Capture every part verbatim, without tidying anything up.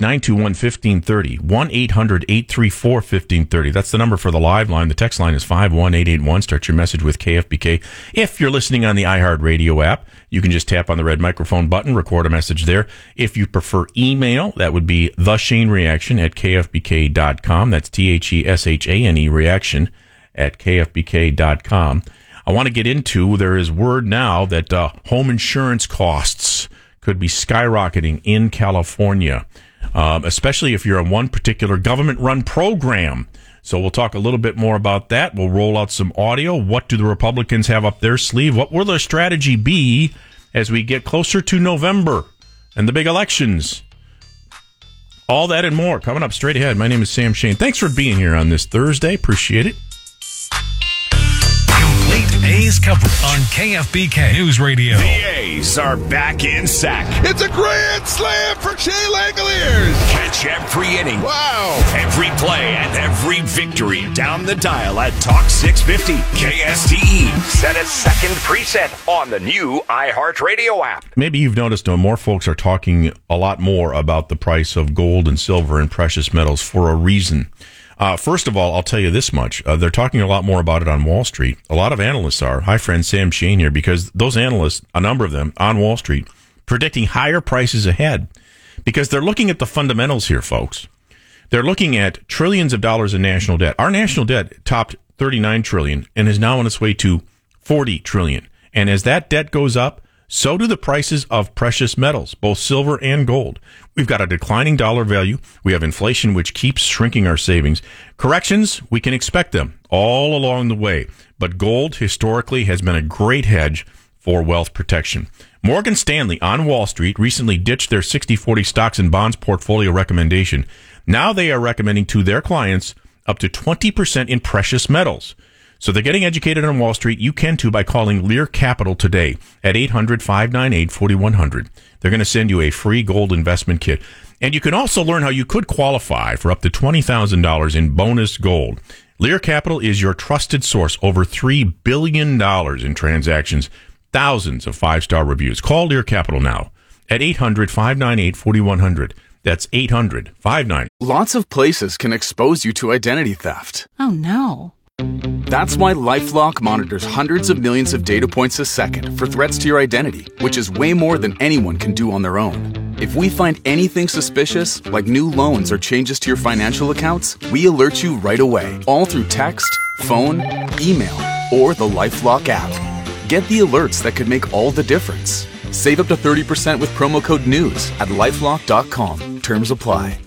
nine two one, one five three zero. one eight hundred, eight three four, one five three zero. That's the number for the live line. The text line is five one eight eight one. Start your message with K F B K. If you're listening on the iHeartRadio app, you can just tap on the red microphone button, record a message there. If you prefer email, that would be the Shane Reaction at K F B K dot com. That's T H E S H A N E reaction at K F B K dot com. I want to get into, there is word now that uh, home insurance costs could be skyrocketing in California, um, especially if you're on one particular government-run program. So we'll talk a little bit more about that. We'll roll out some audio. What do the Republicans have up their sleeve? What will their strategy be as we get closer to November and the big elections? All that and more coming up straight ahead. My name is Sam Shane. Thanks for being here on this Thursday. Appreciate it. A's coverage on K F B K News Radio. The A's are back in sack. It's a grand slam for Shea Langoliers. Catch every inning. Wow. Every play and every victory down the dial at Talk six fifty K S T E. Set a second preset on the new iHeartRadio app. Maybe you've noticed uh, more folks are talking a lot more about the price of gold and silver and precious metals for a reason. Uh, first of all, I'll tell you this much. Uh, they're talking a lot more about it on Wall Street. A lot of analysts are. Hi, friend Sam Shane here, because those analysts, a number of them on Wall Street, predicting higher prices ahead because they're looking at the fundamentals here, folks. They're looking at trillions of dollars in national debt. Our national debt topped thirty-nine trillion dollars and is now on its way to forty trillion dollars. And as that debt goes up, so do the prices of precious metals, both silver and gold. We've got a declining dollar value. We have inflation, which keeps shrinking our savings. Corrections, we can expect them all along the way. But gold historically has been a great hedge for wealth protection. Morgan Stanley on Wall Street recently ditched their sixty forty stocks and bonds portfolio recommendation. Now they are recommending to their clients up to twenty percent in precious metals. So they're getting educated on Wall Street. You can too by calling Lear Capital today at eight hundred, five nine eight, four one zero zero. They're going to send you a free gold investment kit. And you can also learn how you could qualify for up to twenty thousand dollars in bonus gold. Lear Capital is your trusted source. Over three billion dollars in transactions, thousands of five-star reviews. Call Lear Capital now at eight hundred, five nine eight, four one zero zero. That's eight hundred, five nine eight. Lots of places can expose you to identity theft. Oh, no. That's why LifeLock monitors hundreds of millions of data points a second for threats to your identity, which is way more than anyone can do on their own. If we find anything suspicious, like new loans or changes to your financial accounts, we alert you right away, all through text, phone, email, or the LifeLock app. Get the alerts that could make all the difference. Save up to thirty percent with promo code NEWS at lifelock dot com. Terms apply.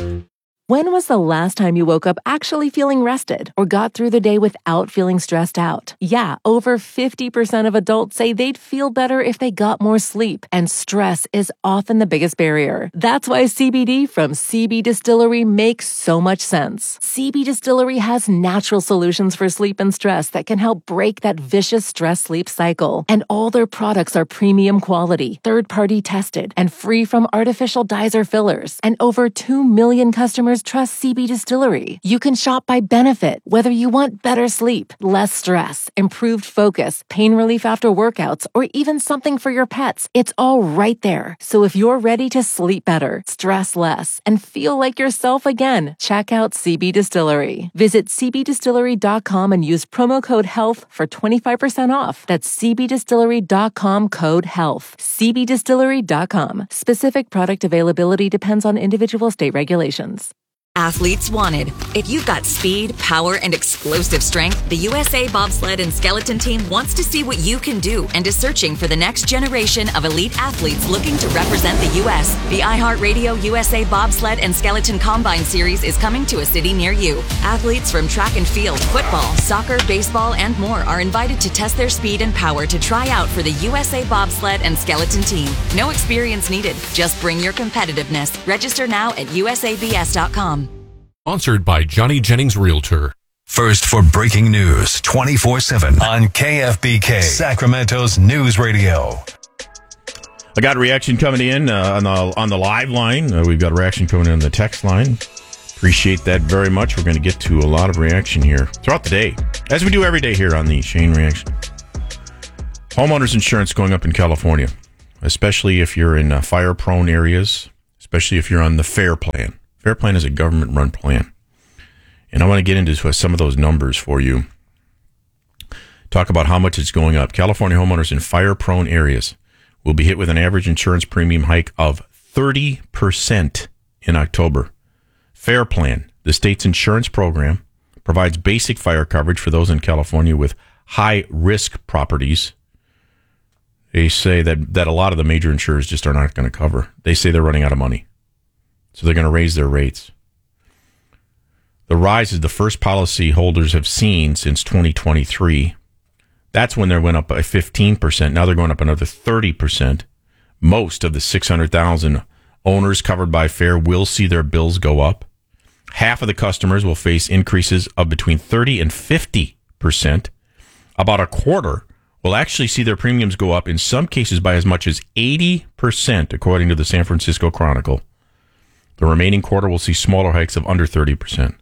When was the last time you woke up actually feeling rested or got through the day without feeling stressed out? Yeah, over fifty percent of adults say they'd feel better if they got more sleep, and stress is often the biggest barrier. That's why C B D from C B Distillery makes so much sense. C B Distillery has natural solutions for sleep and stress that can help break that vicious stress-sleep cycle. And all their products are premium quality, third-party tested, and free from artificial dyes or fillers. And over two million customers trust C B Distillery. You can shop by benefit, whether you want better sleep, less stress, improved focus, pain relief after workouts, or even something for your pets. It's all right there. So if you're ready to sleep better, stress less, and feel like yourself again, check out C B Distillery. Visit c b distillery dot com and use promo code HEALTH for twenty-five percent off. That's c b distillery dot com code HEALTH. c b distillery dot com. Specific product availability depends on individual state regulations. Athletes wanted. If you've got speed, power, and explosive strength, the U S A Bobsled and Skeleton Team wants to see what you can do and is searching for the next generation of elite athletes looking to represent the U S The iHeartRadio U S A Bobsled and Skeleton Combine Series is coming to a city near you. Athletes from track and field, football, soccer, baseball, and more are invited to test their speed and power to try out for the U S A Bobsled and Skeleton Team. No experience needed. Just bring your competitiveness. Register now at u s a b s dot com. Sponsored by Johnny Jennings Realtor. First for breaking news twenty-four seven on K F B K, Sacramento's News Radio. I got a reaction coming in uh, on the on the live line. Uh, we've got a reaction coming in on the text line. Appreciate that very much. We're going to get to a lot of reaction here throughout the day, as we do every day here on the Shane Reaction. Homeowners insurance going up in California, especially if you're in uh, fire-prone areas, especially if you're on the FAIR plan. FAIR plan is a government-run plan. And I want to get into some of those numbers for you. Talk about how much it's going up. California homeowners in fire-prone areas will be hit with an average insurance premium hike of thirty percent in October. FAIR Plan, the state's insurance program, provides basic fire coverage for those in California with high-risk properties. They say that, that a lot of the major insurers just are not going to cover. They say they're running out of money. So they're going to raise their rates. The rise is the first policyholders have seen since twenty twenty-three. That's when they went up by fifteen percent. Now they're going up another thirty percent. Most of the six hundred thousand owners covered by FAIR will see their bills go up. Half of the customers will face increases of between thirty and fifty percent. About a quarter will actually see their premiums go up, in some cases by as much as eighty percent, according to the San Francisco Chronicle. The remaining quarter will see smaller hikes of under thirty percent.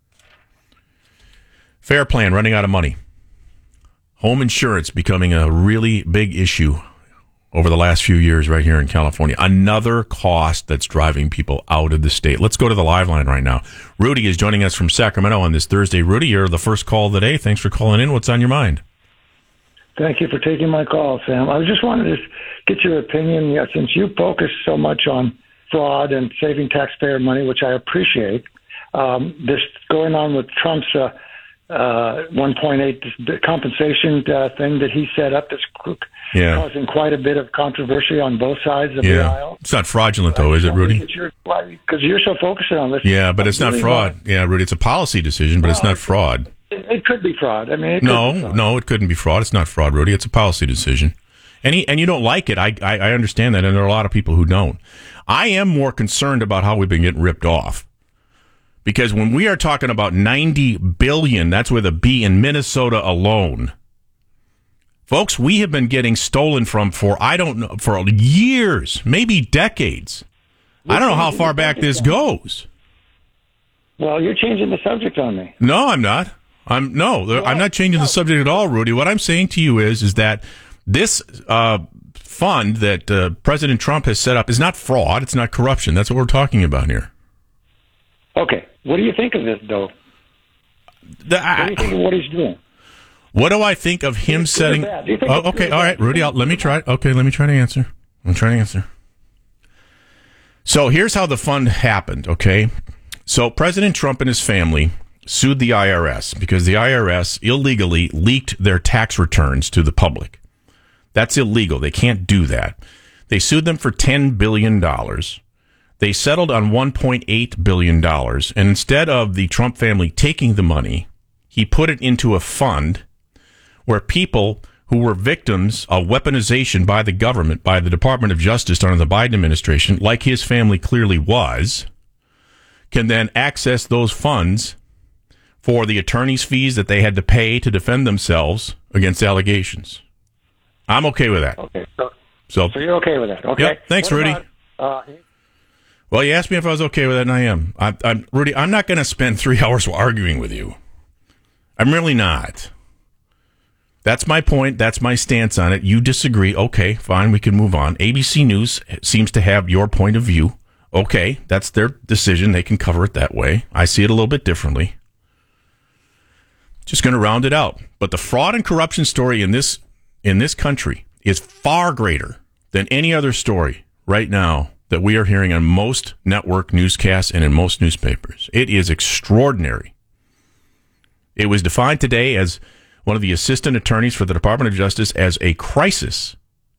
FAIR Plan running out of money. Home insurance becoming a really big issue over the last few years right here in California. Another cost that's driving people out of the state. Let's go to the live line right now. Rudy is joining us from Sacramento on this Thursday. Rudy, you're the first call of the day. Thanks for calling in. What's on your mind? Thank you for taking my call, Sam. I just wanted to get your opinion. Yeah, since you focus so much on fraud and saving taxpayer money, which I appreciate, um, this going on with Trump's uh, uh, one point eight compensation uh, thing that he set up that's yeah. causing quite a bit of controversy on both sides of yeah. the aisle. It's not fraudulent, though, is it, Rudy? Because you're so focused on this. Yeah, but it's not really fraud. want- Yeah, Rudy, it's a policy decision, but Well, it's not fraud. It, it could be fraud. I mean, it No, could be fraud. no, it couldn't be fraud. It's not fraud, Rudy. It's a policy decision. And, he, and you don't like it. I, I I understand that, and there are a lot of people who don't. I am more concerned about how we've been getting ripped off. Because when we are talking about ninety billion dollars, that's with a B, in Minnesota alone. Folks, we have been getting stolen from for, I don't know, for years, maybe decades. I don't know how far back this goes. Well, you're changing the subject on me. No, I'm not. I'm no, I'm not changing the subject at all, Rudy. What I'm saying to you is, is that this uh, fund that uh, President Trump has set up is not fraud. It's not corruption. That's what we're talking about here. Okay. What do you think of this, though? The, What do you think of what he's doing? What do I think of him Good or setting? bad? Do you think Oh, it's okay, good or all bad? right, Rudy. I'll, let me try. Okay, let me try to answer. I'm trying to answer. So here's how the fund happened. Okay, so President Trump and his family sued the I R S because the I R S illegally leaked their tax returns to the public. That's illegal. They can't do that. They sued them for ten billion dollars. They settled on one point eight billion dollars. And instead of the Trump family taking the money, he put it into a fund where people who were victims of weaponization by the government, by the Department of Justice under the Biden administration, like his family clearly was, can then access those funds for the attorney's fees that they had to pay to defend themselves against allegations. I'm okay with that. Okay. So, So, so you're okay with that? Okay. Yep. Thanks, What Rudy. about, uh, Well, you asked me if I was okay with that, and I am. I, I'm Rudy, I'm not going to spend three hours arguing with you. I'm really not. That's my point. That's my stance on it. You disagree. Okay, fine. We can move on. A B C News seems to have your point of view. Okay, that's their decision. They can cover it that way. I see it a little bit differently. Just going to round it out. But the fraud and corruption story in this in this country is far greater than any other story right now that we are hearing on most network newscasts and in most newspapers. It is extraordinary. It was defined today as one of the assistant attorneys for the Department of Justice as a crisis.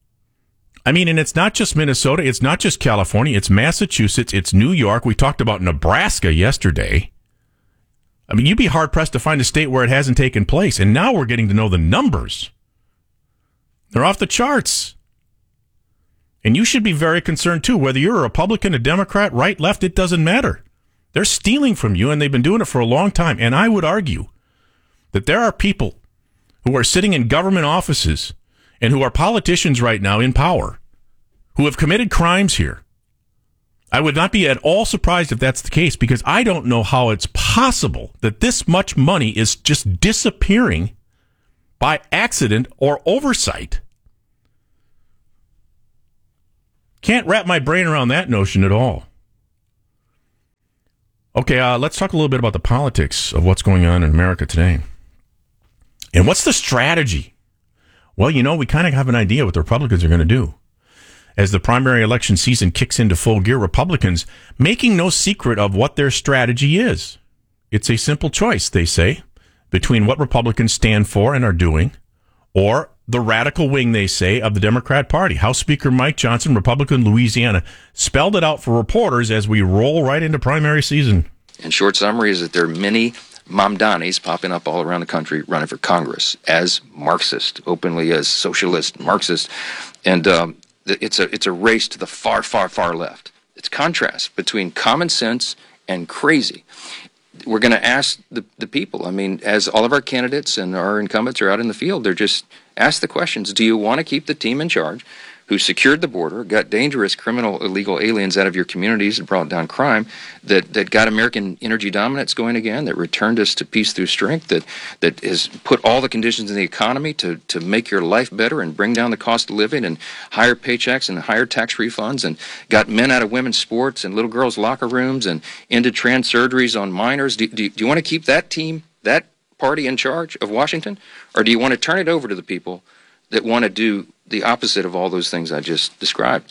I mean, and it's not just Minnesota, it's not just California, it's Massachusetts, it's New York. We talked about Nebraska yesterday. I mean, you'd be hard-pressed to find a state where it hasn't taken place, and now we're getting to know the numbers. They're off the charts. And you should be very concerned, too. Whether you're a Republican, a Democrat, right, left, it doesn't matter. They're stealing from you, and they've been doing it for a long time. And I would argue that there are people who are sitting in government offices and who are politicians right now in power who have committed crimes here. I would not be at all surprised if that's the case, because I don't know how it's possible that this much money is just disappearing by accident or oversight. Can't wrap my brain around that notion at all. Okay, uh, let's talk a little bit about the politics of what's going on in America today. And what's the strategy? Well, you know, we kind of have an idea what the Republicans are going to do. As the primary election season kicks into full gear, Republicans making no secret of what their strategy is. It's a simple choice, they say, between what Republicans stand for and are doing, or the radical wing, they say, of the Democrat Party. House Speaker Mike Johnson, Republican Louisiana, spelled it out for reporters as we roll right into primary season. In short summary is that there are many Mamdanis popping up all around the country running for Congress as Marxist, openly as socialist, Marxist, and um, it's a it's a race to the far, far, far left. It's contrast between common sense and crazy. We're going to ask the, the people, I mean, as all of our candidates and our incumbents are out in the field, they're just ask the questions. Do you want to keep the team in charge who secured the border, got dangerous criminal illegal aliens out of your communities and brought down crime, that, that got American energy dominance going again, that returned us to peace through strength, that that has put all the conditions in the economy to, to make your life better and bring down the cost of living and higher paychecks and higher tax refunds and got men out of women's sports and little girls' locker rooms and ended trans surgeries on minors? Do, do, do you want to keep that team, that party in charge of Washington? Or do you want to turn it over to the people that want to do the opposite of all those things I just described?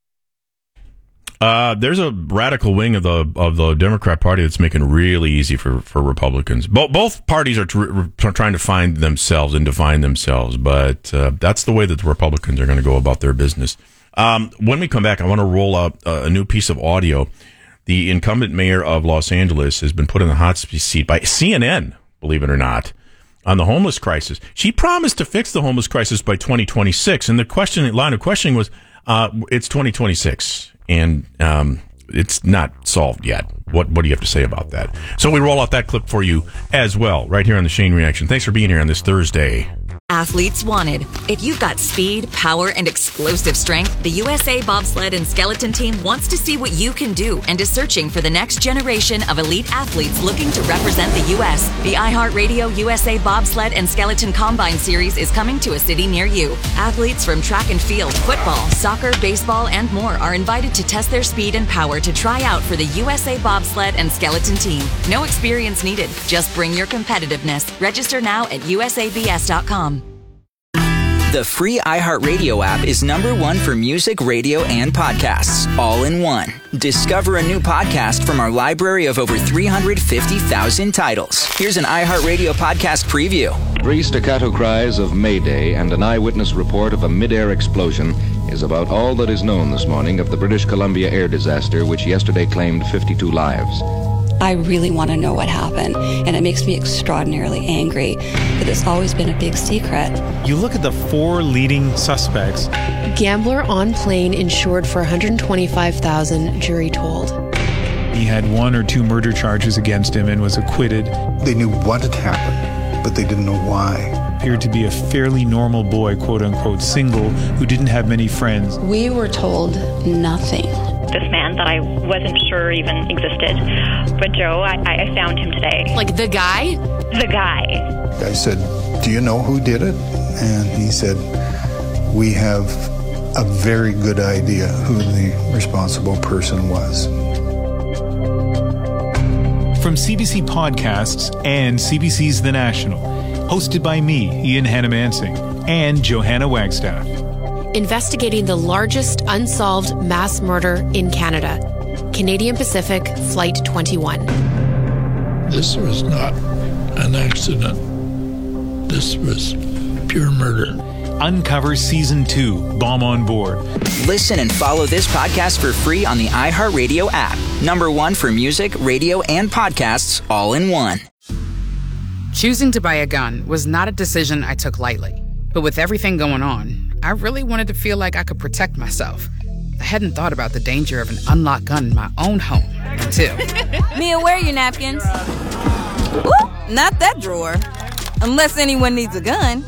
Uh, there's a radical wing of the of the Democrat Party that's making it really easy for, for Republicans. Both both parties are tr- trying to find themselves and define themselves, but uh, that's the way that the Republicans are going to go about their business. Um, when we come back, I want to roll out a, a new piece of audio. The incumbent mayor of Los Angeles has been put in the hot seat by C N N, believe it or not, on the homeless crisis. She promised to fix the homeless crisis by twenty twenty-six, and the question line of questioning was, uh, it's twenty twenty-six, and um, it's not solved yet. What what do you have to say about that? So we roll out that clip for you as well, right here on the Shane Reaction. Thanks for being here on this Thursday. Athletes wanted. If you've got speed, power, and explosive strength, the U S A Bobsled and Skeleton Team wants to see what you can do and is searching for the next generation of elite athletes looking to represent the U S. The iHeartRadio U S A Bobsled and Skeleton Combine Series is coming to a city near you. Athletes from track and field, football, soccer, baseball, and more are invited to test their speed and power to try out for the U S A Bobsled and Skeleton Team. No experience needed. Just bring your competitiveness. Register now at U S A B S dot com. The free iHeartRadio app is number one for music, radio, and podcasts, all in one. Discover a new podcast from our library of over three hundred fifty thousand titles. Here's an iHeartRadio podcast preview. Three staccato cries of Mayday and an eyewitness report of a mid-air explosion is about all that is known this morning of the British Columbia air disaster, which yesterday claimed fifty-two lives. I really want to know what happened, and it makes me extraordinarily angry that it's always been a big secret. You look at the four leading suspects. Gambler on plane insured for one hundred twenty-five thousand dollars, jury told. He had one or two murder charges against him and was acquitted. They knew what had happened, but they didn't know why. Appeared to be a fairly normal boy, quote-unquote single, who didn't have many friends. We were told nothing. This man that I wasn't sure even existed. But Joe, I, I found him today. Like the guy? The guy. I said, do you know who did it? And he said, we have a very good idea who the responsible person was. From C B C Podcasts and C B C's The National, hosted by me, Ian Hannamansing, and Johanna Wagstaff. Investigating the largest unsolved mass murder in Canada. Canadian Pacific Flight twenty-one. This was not an accident. This was pure murder. Uncover Season two, Bomb on Board. Listen and follow this podcast for free on the iHeartRadio app. Number one for music, radio, and podcasts, all in one. Choosing to buy a gun was not a decision I took lightly. But with everything going on, I really wanted to feel like I could protect myself. I hadn't thought about the danger of an unlocked gun in my own home until... Mia, where are your napkins? Ooh, not that drawer. Unless anyone needs a gun.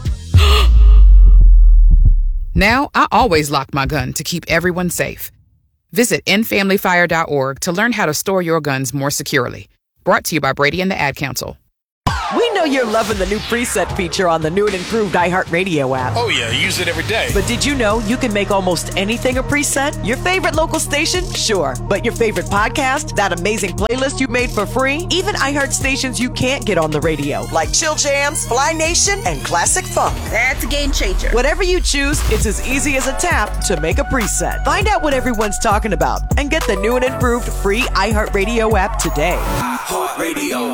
Now, I always lock my gun to keep everyone safe. Visit end family fire dot org to learn how to store your guns more securely. Brought to you by Brady and the Ad Council. We know know you're loving the new preset feature on the new and improved iHeartRadio app. Oh, yeah, I use it every day. But did you know you can make almost anything a preset? Your favorite local station? Sure. But your favorite podcast? That amazing playlist you made for free? Even iHeart stations you can't get on the radio, like Chill Jams, Fly Nation, and Classic Funk. That's a game changer. Whatever you choose, it's as easy as a tap to make a preset. Find out what everyone's talking about and get the new and improved free iHeartRadio app today. iHeartRadio.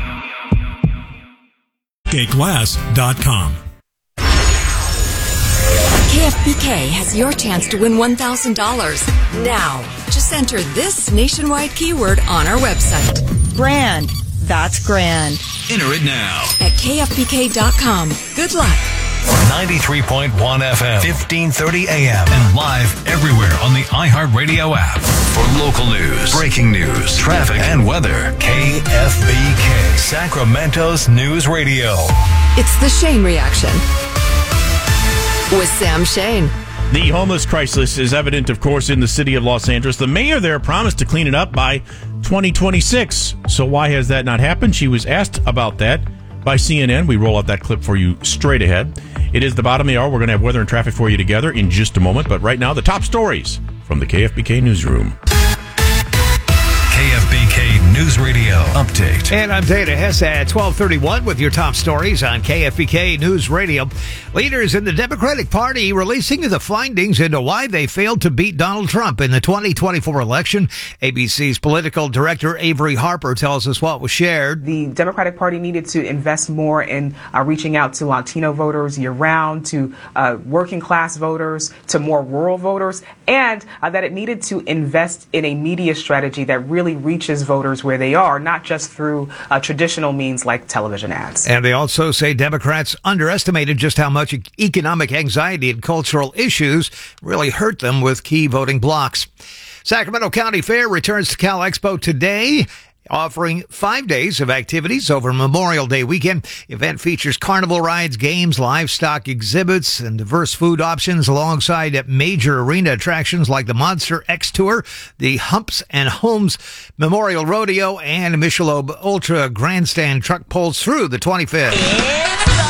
K glass dot com. K F B K has your chance to win one thousand dollars. Now, just enter this nationwide keyword on our website. Grand. That's grand. Enter it now. At K F B K dot com. Good luck. ninety-three point one F M, fifteen thirty A M, and live everywhere on the iHeartRadio app. For local news, breaking news, traffic, and weather, K F B K, Sacramento's News Radio. It's the Shane Reaction with Sam Shane. The homeless crisis is evident, of course, in the city of Los Angeles. The mayor there promised to clean it up by twenty twenty-six. So why has that not happened? She was asked about that by C N N. We roll out that clip for you straight ahead. It is the bottom of the hour. We're going to have weather and traffic for you together in just a moment. But right now, the top stories from the K F B K Newsroom. K F B K News Radio Update. And I'm Dana Hess at twelve thirty-one with your top stories on K F B K News Radio. Leaders in the Democratic Party releasing the findings into why they failed to beat Donald Trump in the twenty twenty-four election. A B C's political director Avery Harper tells us what was shared. The Democratic Party needed to invest more in uh, reaching out to Latino voters year-round, to uh, working-class voters, to more rural voters, and uh, that it needed to invest in a media strategy that really reaches voters where they are, not just through uh, traditional means like television ads. And they also say Democrats underestimated just how much economic anxiety and cultural issues really hurt them with key voting blocs. Sacramento County Fair returns to Cal Expo today, offering five days of activities over Memorial Day weekend. Event features carnival rides, games, livestock exhibits, and diverse food options alongside major arena attractions like the Monster X Tour, the Humps and Homes Memorial Rodeo, and Michelob Ultra Grandstand truck pulls through the twenty-fifth.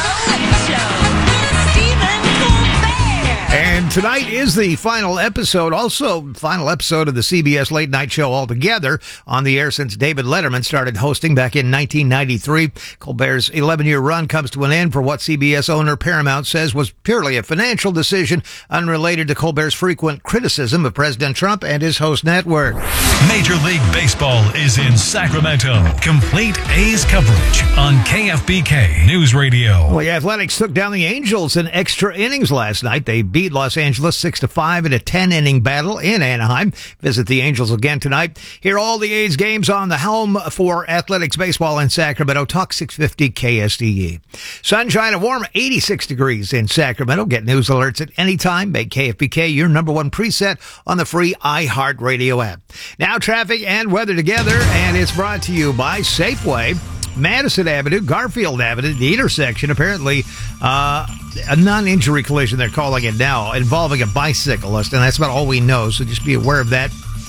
And tonight is the final episode, also final episode of the C B S Late Night Show altogether, on the air since David Letterman started hosting back in nineteen ninety-three. Colbert's eleven-year run comes to an end for what C B S owner Paramount says was purely a financial decision unrelated to Colbert's frequent criticism of President Trump and his host network. Major League Baseball is in Sacramento. Complete A's coverage on K F B K News Radio. Well, the Athletics took down the Angels in extra innings last night. They beat Los Angeles six to five in a ten-inning battle in Anaheim. Visit the Angels again tonight. Hear all the A's games on the home for Athletics baseball in Sacramento. Talk six fifty K S D E. Sunshine and warm, eighty-six degrees in Sacramento. Get news alerts at any time. Make K F B K your number one preset on the free iHeartRadio app. Now traffic and weather together, and it's brought to you by Safeway. Madison Avenue, Garfield Avenue, the intersection, apparently uh, a non-injury collision, they're calling it now, involving a bicyclist, and that's about all we know, so just be aware of that.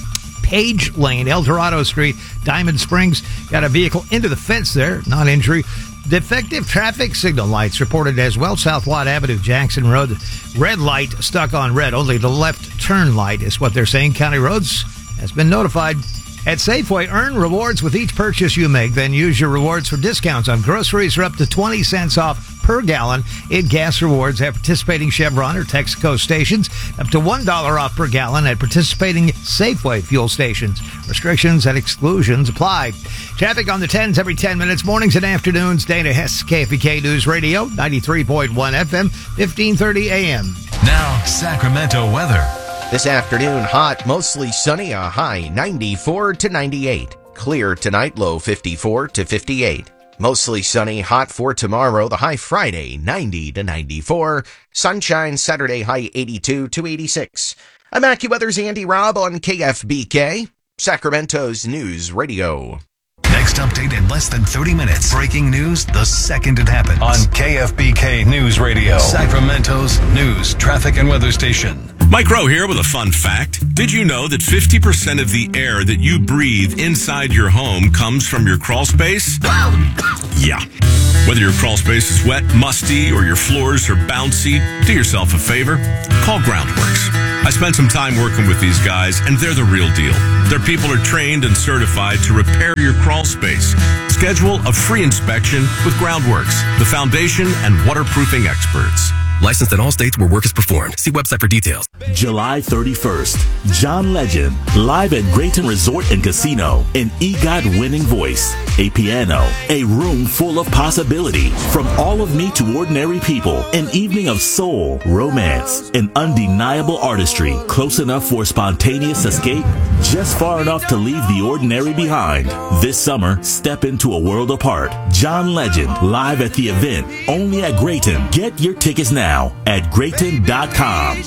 Page Lane, El Dorado Street, Diamond Springs, got a vehicle into the fence there, non-injury. Defective traffic signal lights reported as well. South Watt Avenue, Jackson Road, red light stuck on red. Only the left turn light is what they're saying. County Roads has been notified. At Safeway, earn rewards with each purchase you make. Then use your rewards for discounts on groceries or up to twenty cents off per gallon in gas rewards at participating Chevron or Texaco stations. Up to one dollar off per gallon at participating Safeway fuel stations. Restrictions and exclusions apply. Traffic on the tens every ten minutes, mornings and afternoons. Dana Hess, K F B K News Radio, ninety-three point one F M, fifteen thirty A M. Now, Sacramento weather. This afternoon, hot, mostly sunny, a high ninety-four to ninety-eight. Clear tonight, low fifty-four to fifty-eight. Mostly sunny, hot for tomorrow, the high Friday, ninety to ninety-four. Sunshine Saturday, high eighty-two to eighty-six. I'm AccuWeather's Andy Robb on K F B K, Sacramento's News Radio. Next update in less than thirty minutes. Breaking news the second it happens. On K F B K News Radio, Sacramento's news, traffic, and weather station. Mike Rowe here with a fun fact. Did you know that fifty percent of the air that you breathe inside your home comes from your crawl space? Yeah. Whether your crawl space is wet, musty, or your floors are bouncy, do yourself a favor. Call Groundworks. I spent some time working with these guys, and they're the real deal. Their people are trained and certified to repair your crawl space. Schedule a free inspection with Groundworks, the foundation and waterproofing experts. Licensed in all states where work is performed. See website for details. July thirty-first, John Legend, live at Grayton Resort and Casino. An EGOT winning voice, a piano, a room full of possibility. From All of Me to Ordinary People, an evening of soul, romance, and undeniable artistry. Close enough for spontaneous escape, just far enough to leave the ordinary behind. This summer, step into a world apart. John Legend, live at the event, only at Grayton. Get your tickets now at Grayton dot com.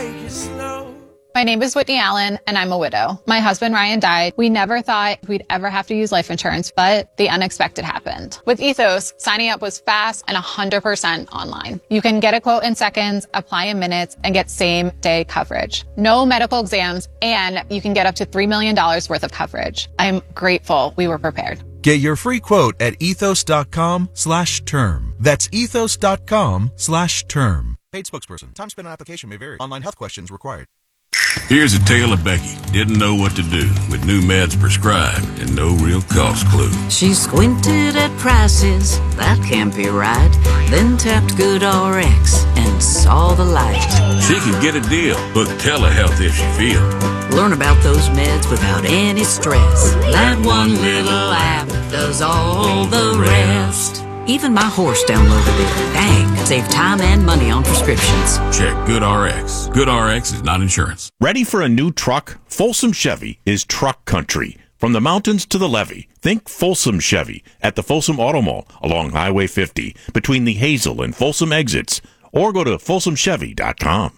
My name is Whitney Allen, and I'm a widow. My husband, Ryan, died. We never thought we'd ever have to use life insurance, but the unexpected happened. With Ethos, signing up was fast and one hundred percent online. You can get a quote in seconds, apply in minutes, and get same-day coverage. No medical exams, and you can get up to three million dollars worth of coverage. I'm grateful we were prepared. Get your free quote at ethos.com slash term. That's ethos.com slash term. Paid spokesperson. Time spent on application may vary. Online health questions required. Here's a tale of Becky. Didn't know what to do with new meds prescribed and no real cost clue. She squinted at prices, that can't be right. Then tapped GoodRx and saw the light. She can get a deal. Book telehealth if she feel. Learn about those meds without any stress. That one little app does all the rest. Even my horse downloaded it. Dang, save time and money on prescriptions. Check GoodRx. GoodRx is not insurance. Ready for a new truck? Folsom Chevy is truck country. From the mountains to the levee, think Folsom Chevy at the Folsom Auto Mall along Highway fifty between the Hazel and Folsom exits, or go to folsom chevy dot com.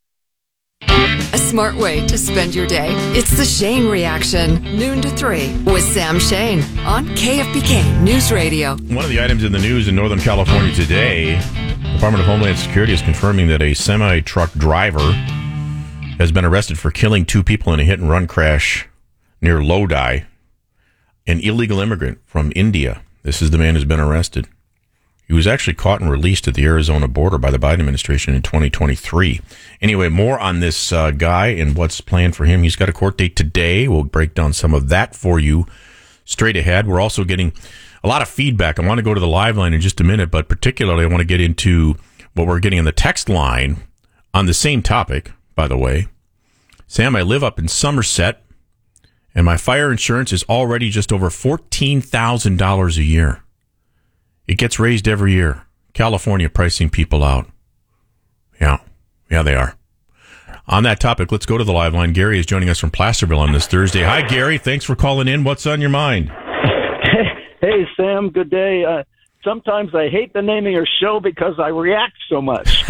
A smart way to spend your day. It's the Shane Reaction, noon to three, with Sam Shane on K F B K News Radio. One of the items in the news in Northern California today, the Department of Homeland Security is confirming that a semi-truck driver has been arrested for killing two people in a hit-and-run crash near Lodi. An illegal immigrant from India. This is the man who's been arrested. He was actually caught and released at the Arizona border by the Biden administration in twenty twenty-three. Anyway, more on this uh, guy and what's planned for him. He's got a court date today. We'll break down some of that for you straight ahead. We're also getting a lot of feedback. I want to go to the live line in just a minute, but particularly I want to get into what we're getting in the text line on the same topic, by the way. Sam, I live up in Somerset, and my fire insurance is already just over fourteen thousand dollars a year. It gets raised every year. California pricing people out. Yeah. Yeah, they are. On that topic, let's go to the live line. Gary is joining us from Placerville on this Thursday. Hi, Gary. Thanks for calling in. What's on your mind? Hey, Sam. Good day. Uh, sometimes I hate the name of your show because I react so much.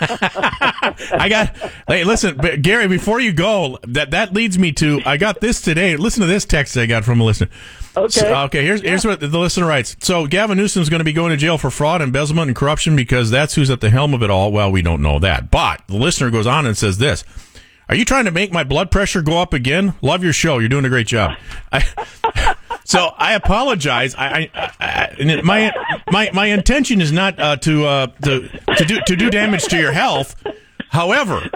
I got, hey, listen, Gary, before you go, that, that leads me to, I got this today. Listen to this text I got from a listener. Okay. So, okay, here's here's what the listener writes. So Gavin Newsom's going to be going to jail for fraud, embezzlement, and corruption because that's who's at the helm of it all. Well, we don't know that. But the listener goes on and says this. Are you trying to make my blood pressure go up again? Love your show. You're doing a great job. I, so I apologize. I, I, I my my my intention is not uh, to uh, to to do to do damage to your health. However,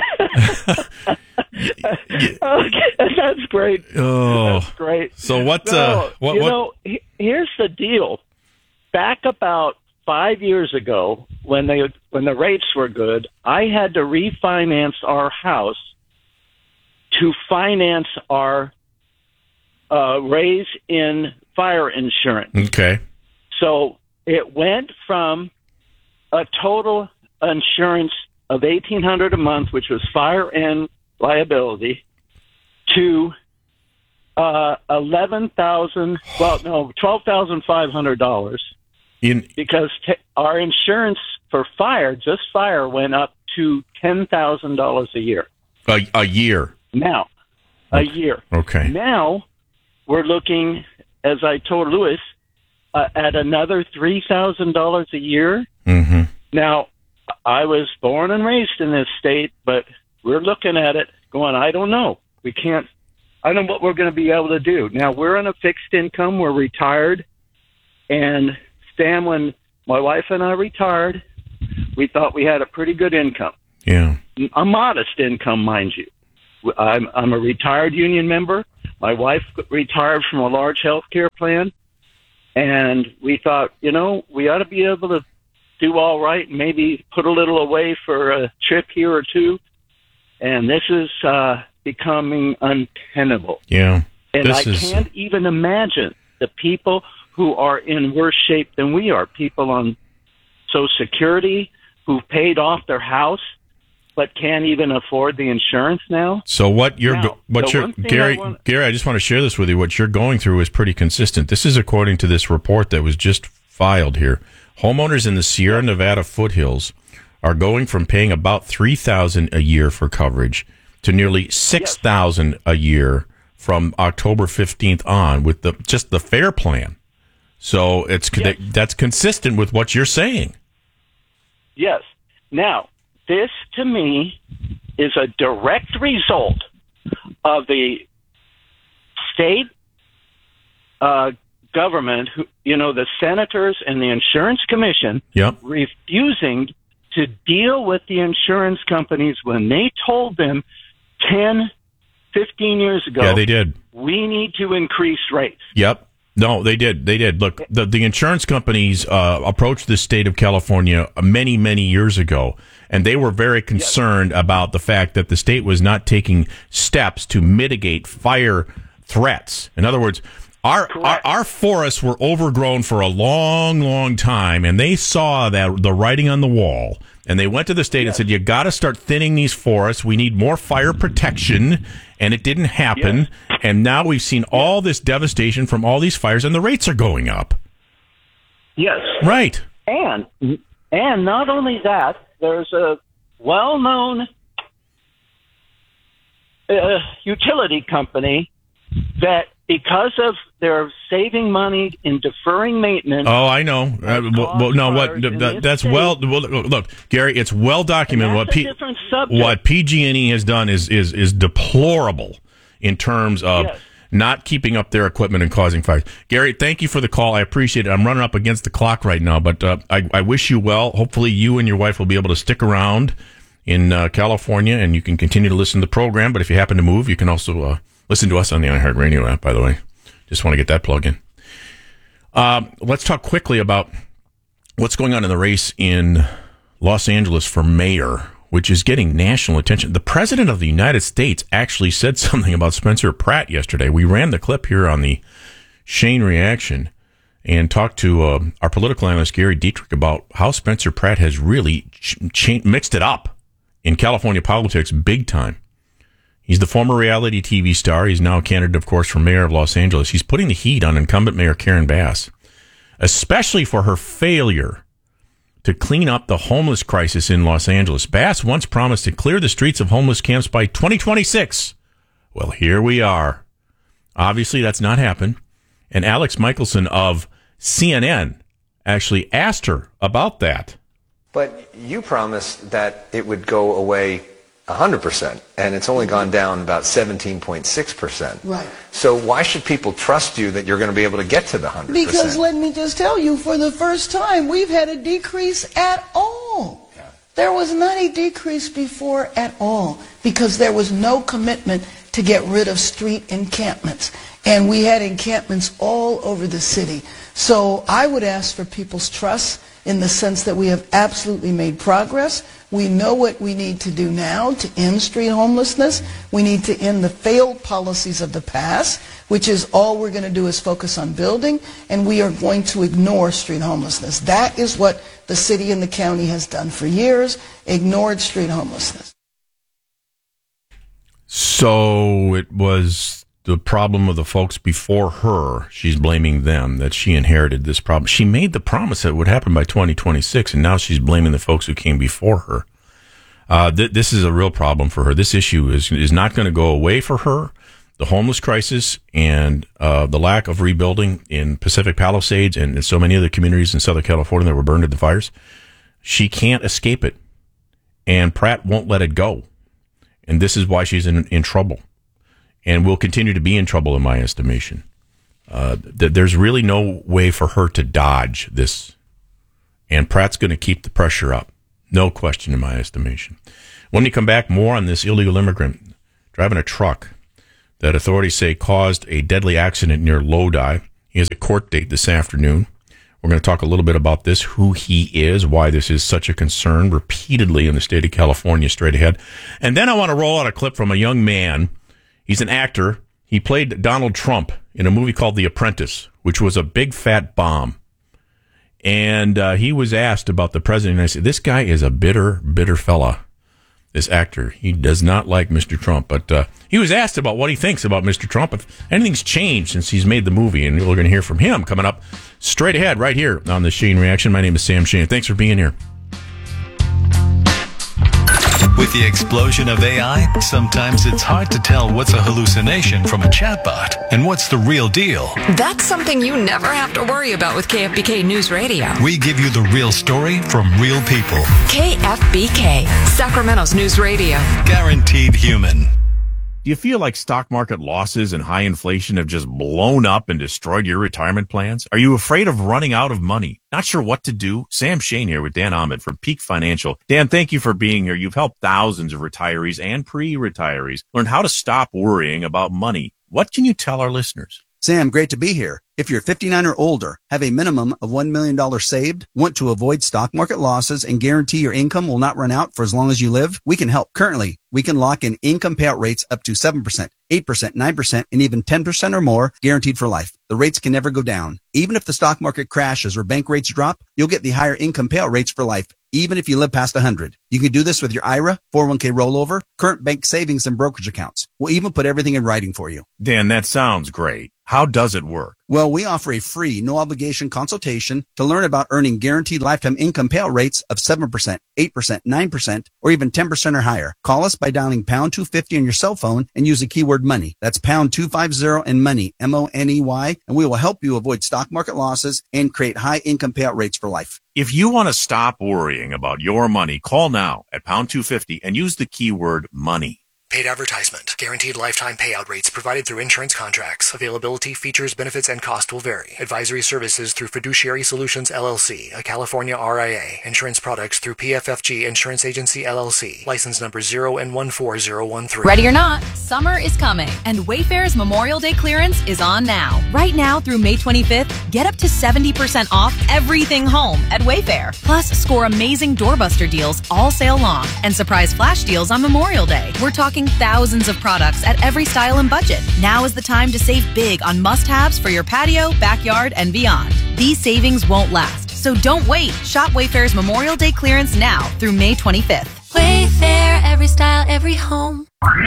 okay, that's great. Oh, that's great. So what? No, uh, what? You what? know, he, here's the deal. Back about five years ago, when they when the rates were good, I had to refinance our house to finance our uh, raise in fire insurance. Okay. So it went from a total insurance of eighteen hundred dollars a month, which was fire and liability, to uh, eleven thousand. Well, no, twelve thousand five hundred dollars. In because t- our insurance for fire, just fire, went up to ten thousand dollars a year. A, a year. Now, a year. Okay. Now we're looking, as I told Lewis, uh, at another three thousand dollars a year. Mm-hmm. Now, I was born and raised in this state, but we're looking at it going, I don't know. We can't, I don't know what we're going to be able to do. Now, we're on a fixed income. We're retired. And Sam, when my wife and I retired. We thought we had a pretty good income. Yeah. A modest income, mind you. I'm, I'm a retired union member. My wife retired from a large health care plan. And we thought, you know, we ought to be able to do all right and maybe put a little away for a trip here or two. And this is uh, becoming untenable. Yeah. And this I is... can't even imagine the people who are in worse shape than we are. People on Social Security who've paid off their house but can't even afford the insurance now. So what you're, now, what you're, Gary, I want... Gary, I just want to share this with you. What you're going through is pretty consistent. This is according to this report that was just filed here. Homeowners in the Sierra Nevada foothills are going from paying about three thousand dollars a year for coverage to nearly six thousand dollars a year from October fifteenth on with the just the FAIR plan. So it's yes. that's consistent with what you're saying. Yes. Now, this, to me, is a direct result of the state uh, government, who, you know, the senators and the insurance commission yep. refusing to deal with the insurance companies when they told them ten, fifteen years ago, yeah, they did. We need to increase rates. Yep. No, they did. They did. Look, the, the insurance companies uh, approached the state of California many, many years ago, and they were very concerned yes. about the fact that the state was not taking steps to mitigate fire threats. In other words, our, our our forests were overgrown for a long, long time, and they saw that the writing on the wall, and they went to the state yes. and said, you got to start thinning these forests. We need more fire protection, and it didn't happen. Yes. And now we've seen all this devastation from all these fires, and the rates are going up. Yes. Right. And and not only that, there's a well-known uh, utility company that, because of their saving money in deferring maintenance. Oh, I know. Uh, well, well, no, what that, that's state. well. Well, look, Gary, it's well documented. What P, what P G and E has done is is is deplorable in terms of yes. not keeping up their equipment and causing fires. Gary, thank you for the call. I appreciate it. I'm running up against the clock right now, but uh, I, I wish you well. Hopefully, you and your wife will be able to stick around in uh, California, and you can continue to listen to the program. But if you happen to move, you can also uh, listen to us on the iHeartRadio app, by the way. Just want to get that plug in. Uh, let's talk quickly about what's going on in the race in Los Angeles for mayor, which is getting national attention. The president of the United States actually said something about Spencer Pratt yesterday. We ran the clip here on the Shane Reaction and talked to uh, our political analyst, Gary Dietrich, about how Spencer Pratt has really ch- ch- mixed it up in California politics big time. He's the former reality T V star. He's now a candidate, of course, for mayor of Los Angeles. He's putting the heat on incumbent Mayor Karen Bass, especially for her failure to clean up the homeless crisis in Los Angeles. Bass once promised to clear the streets of homeless camps by twenty twenty-six. Well, here we are. Obviously, that's not happened. And Alex Michelson of C N N actually asked her about that. But you promised that it would go away one hundred percent, and it's only gone down about seventeen point six percent. Right. So why should people trust you that you're going to be able to get to the one hundred percent? Because let me just tell you, for the first time, we've had a decrease at all. Yeah. There was not a decrease before at all, because there was no commitment to get rid of street encampments. And we had encampments all over the city. So I would ask for people's trust in the sense that we have absolutely made progress. We know what we need to do now to end street homelessness. We need to end the failed policies of the past, which is all we're going to do is focus on building, and we are going to ignore street homelessness. That is what the city and the county has done for years, ignored street homelessness. So it was the problem of the folks before her. She's blaming them, that she inherited this problem. She made the promise that it would happen by twenty twenty-six, and now she's blaming the folks who came before her. Uh, th- this is a real problem for her. This issue is is not going to go away for her. The homeless crisis and uh, the lack of rebuilding in Pacific Palisades and in so many other communities in Southern California that were burned in the fires, she can't escape it. And Pratt won't let it go. And this is why she's in, in trouble. And will continue to be in trouble, in my estimation. Uh, th- there's really no way for her to dodge this And Pratt's going to keep the pressure up. No question in my estimation. When we come back, more on this illegal immigrant driving a truck that authorities say caused a deadly accident near Lodi. He has a court date this afternoon. We're going to talk a little bit about this, who he is, why this is such a concern repeatedly in the state of California, straight ahead. And then I want to roll out a clip from a young man. He's an actor. He played Donald Trump in a movie called The Apprentice, which was a big fat bomb. And uh, he was asked about the president. And I said, this guy is a bitter, bitter fella, this actor. He does not like Mister Trump. But uh, he was asked about what he thinks about Mister Trump, if anything's changed since he's made the movie. And we're going to hear from him coming up straight ahead right here on the Shane Reaction. My name is Sam Shane. Thanks for being here. With the explosion of A I, sometimes it's hard to tell what's a hallucination from a chatbot and what's the real deal. That's something you never have to worry about with K F B K News Radio. We give you the real story from real people. K F B K, Sacramento's News Radio. Guaranteed human. Do you feel like stock market losses and high inflation have just blown up and destroyed your retirement plans? Are you afraid of running out of money? Not sure what to do? Sam Shane here with Dan Ahmed from Peak Financial. Dan, thank you for being here. You've helped thousands of retirees and pre-retirees learn how to stop worrying about money. What can you tell our listeners? Sam, great to be here. If you're fifty-nine or older, have a minimum of one million dollars saved, want to avoid stock market losses, and guarantee your income will not run out for as long as you live, we can help. Currently, we can lock in income payout rates up to seven percent, eight percent, nine percent, and even ten percent or more, guaranteed for life. The rates can never go down. Even if the stock market crashes or bank rates drop, you'll get the higher income payout rates for life, even if you live past one hundred. You can do this with your I R A, four oh one k rollover, current bank savings, and brokerage accounts. We'll even put everything in writing for you. Dan, that sounds great. How does it work? Well, we offer a free, no-obligation consultation to learn about earning guaranteed lifetime income payout rates of seven percent, eight percent, nine percent, or even ten percent or higher. Call us by dialing pound two fifty on your cell phone and use the keyword money. That's pound two fifty and money, M O N E Y, and we will help you avoid stock market losses and create high income payout rates for life. If you want to stop worrying about your money, call now at pound two fifty and use the keyword money. Paid advertisement. Guaranteed lifetime payout rates provided through insurance contracts. Availability, features, benefits, and cost will vary. Advisory services through Fiduciary Solutions, L L C, a California R I A. Insurance products through P F F G Insurance Agency, L L C. License number zero N one four zero one three. Ready or not, summer is coming, and Wayfair's Memorial Day clearance is on now. Right now through May twenty-fifth, get up to seventy percent off everything home at Wayfair. Plus, score amazing doorbuster deals all sale long and surprise flash deals on Memorial Day. We're talking thousands of products at every style and budget. Now is the time to save big on must-haves for your patio, backyard, and beyond. These savings won't last, so don't wait. Shop Wayfair's Memorial Day clearance now through May twenty-fifth. Wayfair, every style, every home.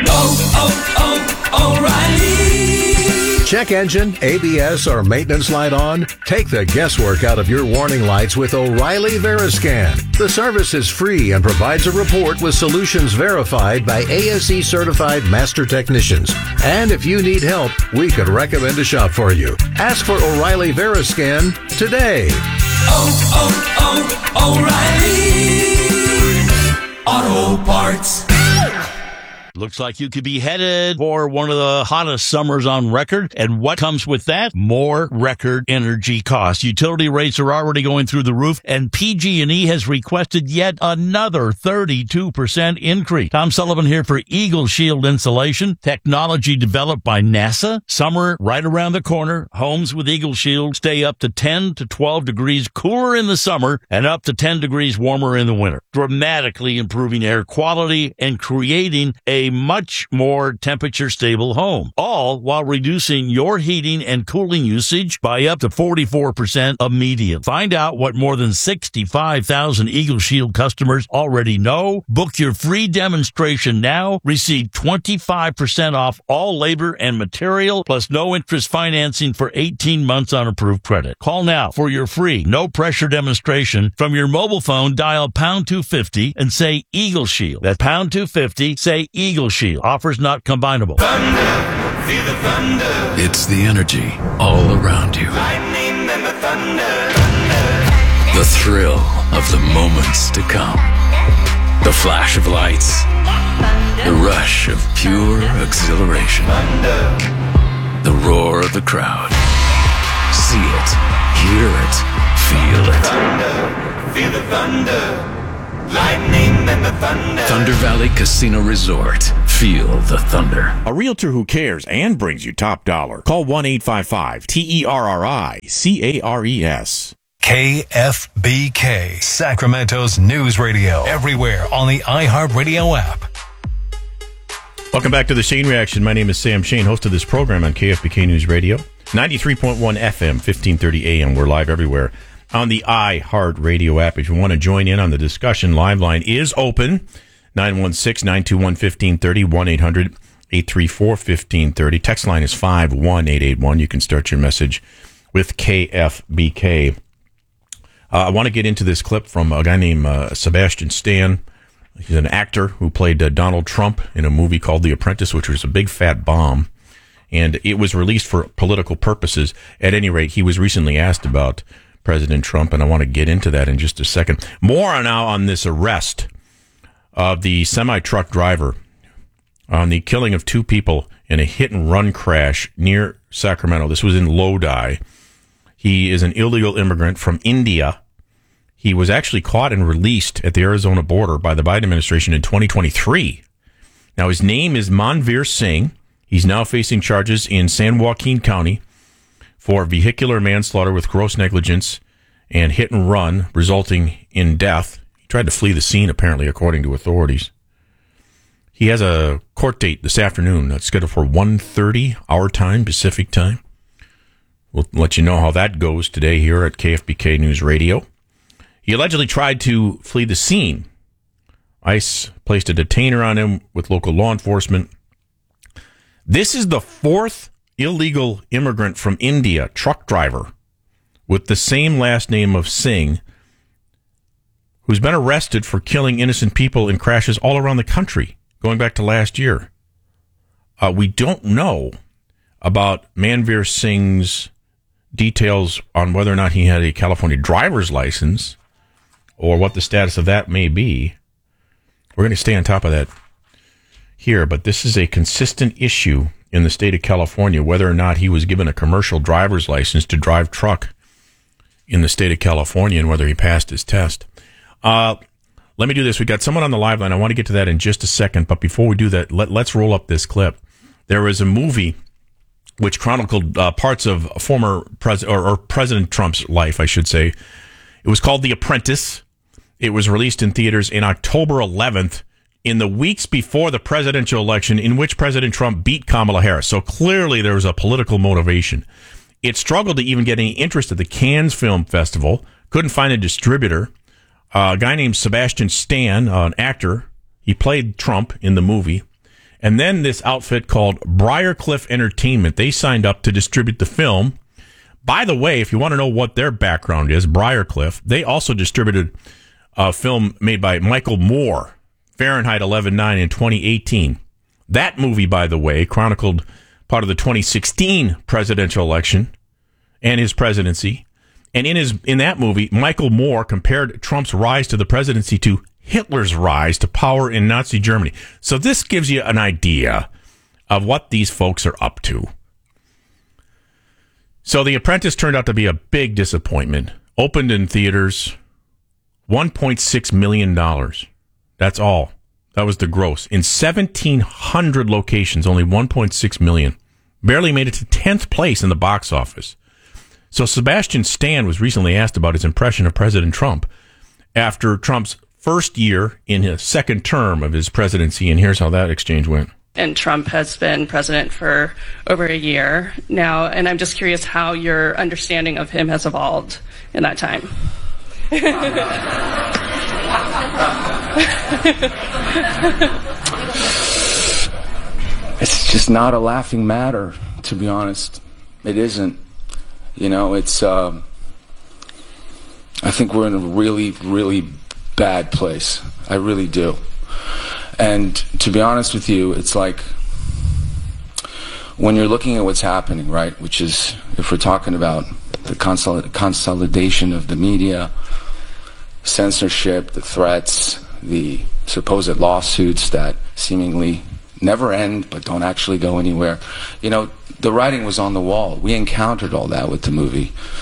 Oh, oh, O'Reilly! Check engine, A B S, or maintenance light on? Take the guesswork out of your warning lights with O'Reilly Veriscan. The service is free and provides a report with solutions verified by A S E certified master technicians. And if you need help, we could recommend a shop for you. Ask for O'Reilly Veriscan today. Oh, oh, oh, O'Reilly Auto Parts. Looks like you could be headed for one of the hottest summers on record. And what comes with that? More record energy costs. Utility rates are already going through the roof, and P G and E has requested yet another thirty-two percent increase. Tom Sullivan here for Eagle Shield Insulation, technology developed by NASA. Summer right around the corner. Homes with Eagle Shield stay up to ten to twelve degrees cooler in the summer and up to ten degrees warmer in the winter, dramatically improving air quality and creating a A much more temperature-stable home, all while reducing your heating and cooling usage by up to forty-four percent immediately. Find out what more than sixty-five thousand Eagle Shield customers already know. Book your free demonstration now. Receive twenty-five percent off all labor and material, plus no interest financing for eighteen months on approved credit. Call now for your free, no-pressure demonstration. From your mobile phone, dial pound two fifty and say Eagle Shield. That's pound two fifty, say Eagle Shield. Offers not combinable. Thunder, feel the thunder. It's the energy all around you. Lightning and the thunder, thunder. The thrill of the moments to come. The flash of lights. The rush of pure exhilaration. The roar of the crowd. See it, hear it, feel it. thunder, feel the thunder. Lightning and the thunder. Thunder Valley Casino Resort. Feel the thunder. A realtor who cares and brings you top dollar. Call one eight five five T E R R I C A R E S. K F B K, Sacramento's news radio. Everywhere on the iHeartRadio app. Welcome back to the Shane Reaction. My name is Sam Shane, host of this program on K F B K News Radio. ninety-three point one F M, fifteen thirty A M. We're live everywhere on the iHeartRadio app. If you want to join in on the discussion, live line is open. nine one six, nine two one, one five three zero, one eight hundred, eight three four, one five three zero. Text line is five one eight eight one. You can start your message with K F B K. Uh, I want to get into this clip from a guy named uh, Sebastian Stan. He's an actor who played uh, Donald Trump in a movie called The Apprentice, which was a big fat bomb. And it was released for political purposes. At any rate, he was recently asked about President Trump, and I want to get into that in just a second. More now on this arrest of the semi-truck driver on the killing of two people in a hit-and-run crash near Sacramento. This was in Lodi. He is an illegal immigrant from India. He was actually caught and released at the Arizona border by the Biden administration in twenty twenty-three. Now, his name is Manveer Singh. He's now facing charges in San Joaquin County for vehicular manslaughter with gross negligence and hit and run, resulting in death. He tried to flee the scene, apparently, according to authorities. He has a court date this afternoon. That's scheduled for one thirty our time, Pacific time. We'll let you know how that goes today here at K F B K News Radio. He allegedly tried to flee the scene. ICE placed a detainer on him with local law enforcement. This is the fourth illegal immigrant from India, truck driver, with the same last name of Singh, who's been arrested for killing innocent people in crashes all around the country, going back to last year. Uh, we don't know about Manveer Singh's details on whether or not he had a California driver's license or what the status of that may be. We're going to stay on top of that here, but this is a consistent issue in the state of California, whether or not he was given a commercial driver's license to drive truck in the state of California and whether he passed his test. Uh, let me do this. We got someone on the live line. I want to get to that in just a second, but before we do that, let, let's roll up this clip. There was a movie which chronicled uh, parts of former pres- or, or President Trump's life, I should say. It was called The Apprentice. It was released in theaters in October eleventh, in the weeks before the presidential election in which President Trump beat Kamala Harris. So clearly there was a political motivation. It struggled to even get any interest at the Cannes Film Festival. Couldn't find a distributor. Uh, a guy named Sebastian Stan, uh, an actor, he played Trump in the movie. And then this outfit called Briarcliff Entertainment, they signed up to distribute the film. By the way, if you want to know what their background is, Briarcliff, they also distributed a film made by Michael Moore, Fahrenheit eleven nine in twenty eighteen. That movie, by the way, chronicled part of the twenty sixteen presidential election and his presidency. And in his in that movie, Michael Moore compared Trump's rise to the presidency to Hitler's rise to power in Nazi Germany. So this gives you an idea of what these folks are up to. So The Apprentice turned out to be a big disappointment. Opened in theaters, one point six million dollars. That's all. That was the gross. In seventeen hundred locations, only one point six million dollars. Barely made it to tenth place in the box office. So Sebastian Stan was recently asked about his impression of President Trump after Trump's first year in his second term of his presidency, and here's how that exchange went. And Trump has been president for over a year now, and I'm just curious how your understanding of him has evolved in that time. It's just not a laughing matter, to be honest. It isn't. You know, it's, uh, I think we're in a really, really bad place. I really do. And to be honest with you, it's like when you're looking at what's happening, right, which is, if we're talking about the consolid- consolidation of the media, censorship, the threats, the supposed lawsuits that seemingly never end but don't actually go anywhere. You know, the writing was on the wall. We encountered all that with the movie.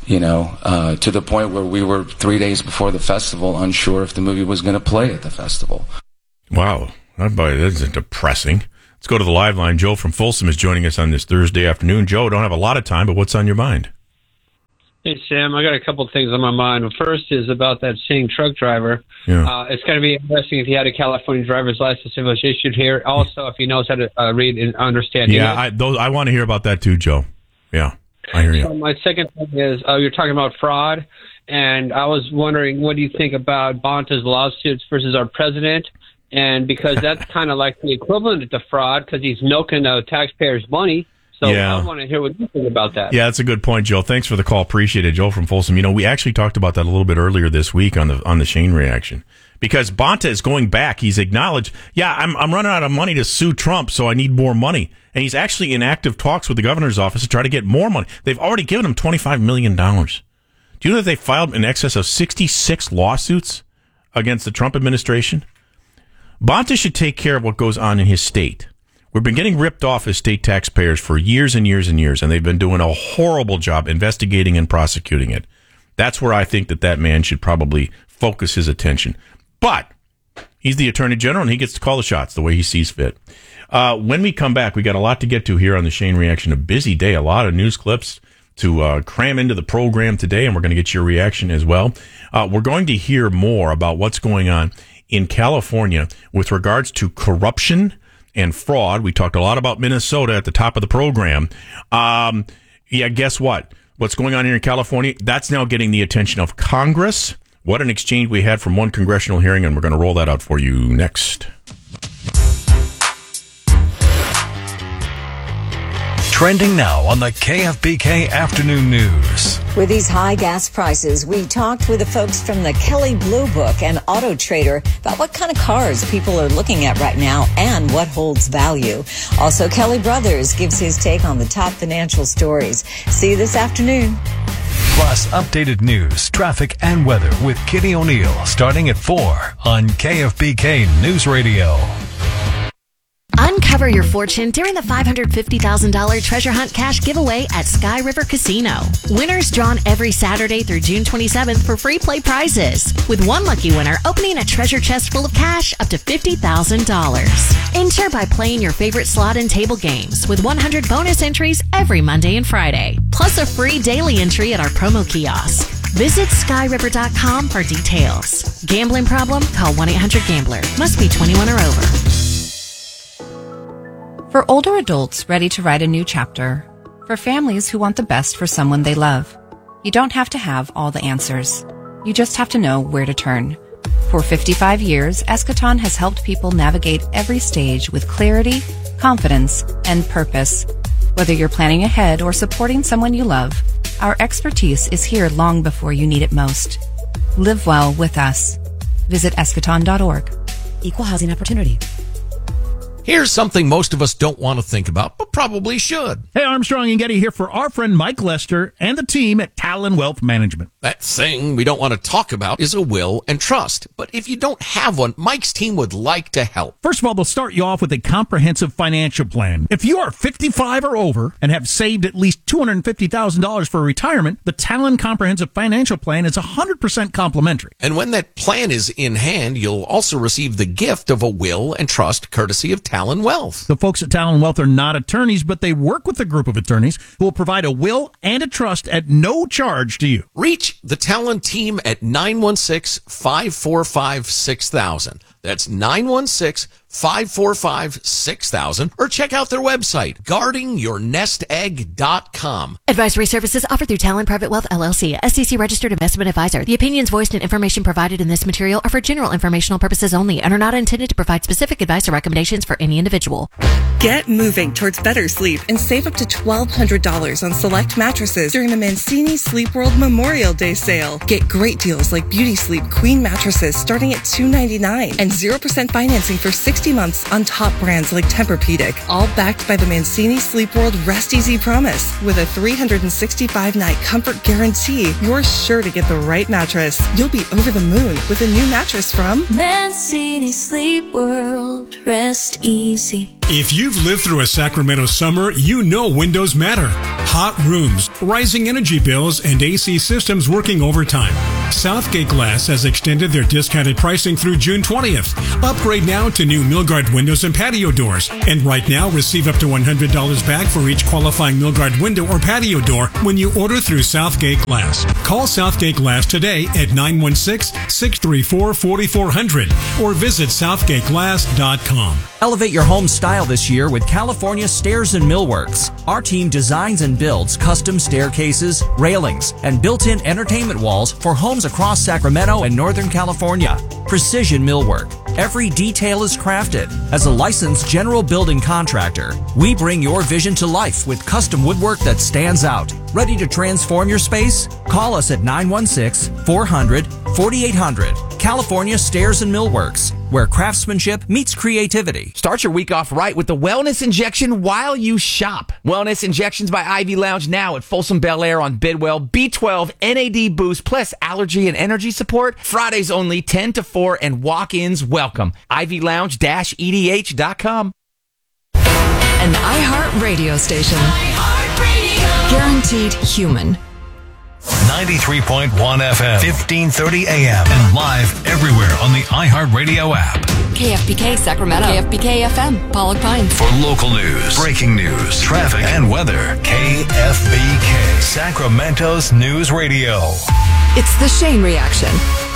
You know, uh, to the point where we were three days before the festival unsure if the movie was going to play at the festival. Wow, that is depressing. Let's go to the live line. Joe from Folsom is joining us on this Thursday afternoon. Joe, don't have a lot of time, but what's on your mind? Hey, Sam, I got a couple of things on my mind. The first is about that same truck driver. Yeah. Uh, it's going to be interesting if he had a California driver's license if it was issued here. Also, if he knows how to uh, read and understand Yeah, English. I, those, I want to hear about that too, Joe. Yeah, I hear you. So my second thing is uh, you're talking about fraud, and I was wondering, what do you think about Bonta's lawsuits versus our president? And because that's kind of like the equivalent to fraud because he's milking the taxpayers' money. So Yeah. I want to hear what you think about that. Yeah, that's a good point, Joe. Thanks for the call. Appreciate it, Joe from Folsom. You know, we actually talked about that a little bit earlier this week on the on the Shane reaction because Bonta is going back. He's acknowledged, yeah, I'm I'm running out of money to sue Trump, so I need more money. And he's actually in active talks with the governor's office to try to get more money. They've already given him twenty-five million dollars. Do you know that they filed in excess of sixty-six lawsuits against the Trump administration? Bonta should take care of what goes on in his state. We've been getting ripped off as state taxpayers for years and years and years, and they've been doing a horrible job investigating and prosecuting it. That's where I think that that man should probably focus his attention. But he's the Attorney General, and he gets to call the shots the way he sees fit. Uh, when we come back, we got a lot to get to here on the Shane Reaction. A busy day, a lot of news clips to uh, cram into the program today, and we're going to get your reaction as well. Uh, we're going to hear more about what's going on in California with regards to corruption and fraud. We talked a lot about Minnesota at the top of the program. Um, yeah, guess what? What's going on here in California, that's now getting the attention of Congress. What an exchange we had from one congressional hearing, and we're going to roll that out for you next. Trending now on the K F B K Afternoon News. With these high gas prices, we talked with the folks from the Kelley Blue Book and Auto Trader about what kind of cars people are looking at right now and what holds value. Also, Kelly Brothers gives his take on the top financial stories. See you this afternoon. Plus, updated news, traffic, and weather with Kitty O'Neill starting at four on K F B K News Radio. Uncover your fortune during the five hundred fifty thousand dollars Treasure Hunt Cash giveaway at Sky River Casino. Winners drawn every Saturday through June twenty-seventh for free play prizes, with one lucky winner opening a treasure chest full of cash up to fifty thousand dollars. Enter by playing your favorite slot and table games with one hundred bonus entries every Monday and Friday, plus a free daily entry at our promo kiosk. Visit sky river dot com for details. Gambling problem? Call one eight hundred gambler. Must be twenty-one or over. For older adults ready to write a new chapter, for families who want the best for someone they love, you don't have to have all the answers. You just have to know where to turn. For fifty-five years, Eschaton has helped people navigate every stage with clarity, confidence, and purpose. Whether you're planning ahead or supporting someone you love, our expertise is here long before you need it most. Live well with us. Visit eschaton dot org. Equal housing opportunity. Here's something most of us don't want to think about, but probably should. Hey, Armstrong and Getty here for our friend Mike Lester and the team at Talon Wealth Management. That thing we don't want to talk about is a will and trust. But if you don't have one, Mike's team would like to help. First of all, they'll start you off with a comprehensive financial plan. If you are fifty-five or over and have saved at least two hundred fifty thousand dollars for retirement, the Talon Comprehensive Financial Plan is one hundred percent complimentary. And when that plan is in hand, you'll also receive the gift of a will and trust courtesy of Talon Wealth. The folks at Talon Wealth are not attorneys, but they work with a group of attorneys who will provide a will and a trust at no charge to you. Reach the Talon team at nine one six, five four five, six thousand. That's nine one six, five four five, six thousand. Or check out their website, guarding your nest egg dot com. Advisory services offered through Talon Private Wealth, L L C, S E C registered investment advisor. The opinions voiced and information provided in this material are for general informational purposes only and are not intended to provide specific advice or recommendations for any individual. Get moving towards better sleep and save up to twelve hundred dollars on select mattresses during the Mancini Sleep World Memorial Day sale. Get great deals like Beauty Sleep Queen mattresses starting at two hundred ninety-nine dollars and zero percent financing for sixty months on top brands like Tempur-Pedic, all backed by the Mancini Sleep World Rest Easy Promise. With a three hundred sixty-five night comfort guarantee, you're sure to get the right mattress. You'll be over the moon with a new mattress from Mancini Sleep World. Rest easy. If you've lived through a Sacramento summer, you know windows matter. Hot rooms, rising energy bills, and A C systems working overtime. Southgate Glass has extended their discounted pricing through June twentieth. Upgrade now to new Milgard windows and patio doors. And right now, receive up to one hundred dollars back for each qualifying Milgard window or patio door when you order through Southgate Glass. Call Southgate Glass today at nine one six, six three four, four four zero zero or visit southgate glass dot com. Elevate your home style this year with California Stairs and Millworks. Our team designs and builds custom staircases, railings, and built-in entertainment walls for homes across Sacramento and Northern California. Precision millwork. Every detail is crafted. As a licensed general building contractor, we bring your vision to life with custom woodwork that stands out. Ready to transform your space? Call us at nine one six, four hundred, forty-eight hundred. California Stairs and Millworks, where craftsmanship meets creativity. Start your week off right with the Wellness Injection while you shop. Wellness Injections by Ivy Lounge now at Folsom Bel Air on Bidwell. B twelve, N A D boost, plus allergy and energy support. Fridays only, ten to four, and walk-ins welcome. Ivy Lounge E D H dot com. An iHeart radio station. iHeart Radio. Guaranteed human. ninety-three point one F M, fifteen thirty A M, and live everywhere on the iHeartRadio app. K F B K Sacramento. K F B K F M, Pollock Pines. For local news, breaking news, traffic, and weather, K F B K, Sacramento's News Radio. It's the Shane Reaction